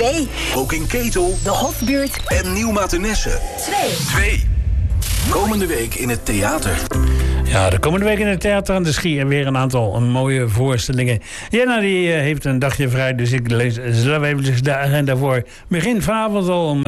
2. Ook in Ketel. De Hofbuurt. En Nieuw-Mathenesse. 2. Komende week in het theater. Ja, de komende week in het theater aan de Schie en weer een aantal mooie voorstellingen. Jenna die heeft een dagje vrij, dus ik lees zelf even de agenda voor. Begin vanavond al om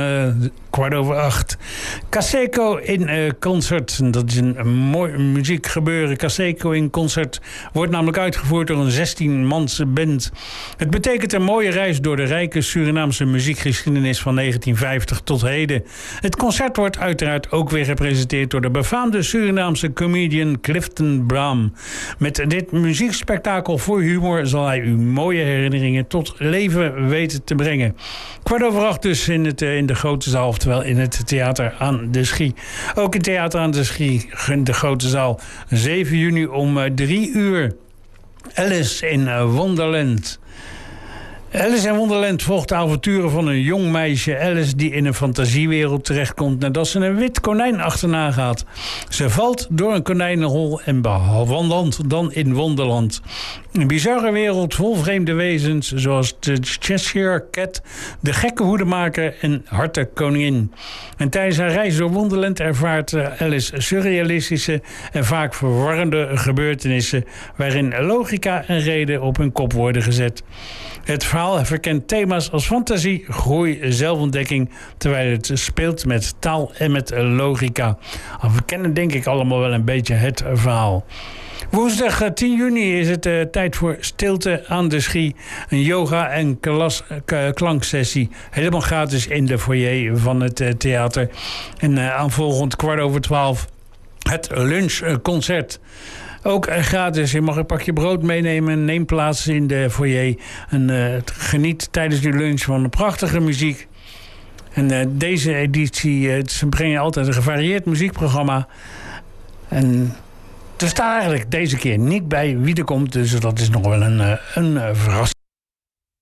7:15. Caseco in concert. Dat is een mooi muziekgebeuren. Caseco in concert wordt namelijk uitgevoerd door een 16-manse band. Het betekent een mooie reis door de rijke Surinaamse muziekgeschiedenis van 1950 tot heden. Het concert wordt uiteraard ook weer gepresenteerd door de befaamde Surinaamse comedian Clifton Bram. Met dit muziekspektakel voor humor zal hij u mooie herinneringen tot leven weten te brengen. 7:15 dus in de grote zaal, oftewel in het theater aan de Schie. Ook in theater aan de Schie, de grote zaal, 7 juni om 3:00. Alice in Wonderland. Alice in Wonderland volgt de avonturen van een jong meisje, Alice, die in een fantasiewereld terechtkomt nadat ze een wit konijn achterna gaat. Ze valt door een konijnenhol en belandt dan in Wonderland. Een bizarre wereld vol vreemde wezens zoals de Cheshire Cat, de gekke hoedemaker en Harte Koningin. En tijdens haar reis door Wonderland ervaart Alice surrealistische en vaak verwarrende gebeurtenissen waarin logica en reden op hun kop worden gezet. Het verhaal verkent thema's als fantasie, groei, zelfontdekking, terwijl het speelt met taal en met logica. We kennen denk ik allemaal wel een beetje het verhaal. Woensdag 10 juni is het tijd voor Stilte aan de Schie. Een yoga- en klanksessie. Helemaal gratis in de foyer van het theater. En aanvolgend 11:15 het lunchconcert. Ook gratis. Je mag een pakje brood meenemen. Neem plaats in de foyer. En geniet tijdens die lunch van prachtige muziek. En deze editie, ze brengen altijd een gevarieerd muziekprogramma. En er staat eigenlijk deze keer niet bij wie er komt. Dus dat is nog wel een verrassing.